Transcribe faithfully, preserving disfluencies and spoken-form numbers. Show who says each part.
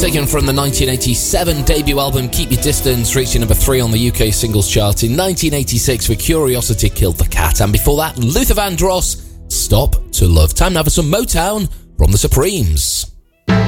Speaker 1: taken from the nineteen eighty-seven debut album Keep Your Distance, reaching number three on the U K singles chart in nineteen eighty-six for Curiosity Killed the Cat. And before that, Luther Vandross, Stop to Love. Time now for some Motown from the Supremes.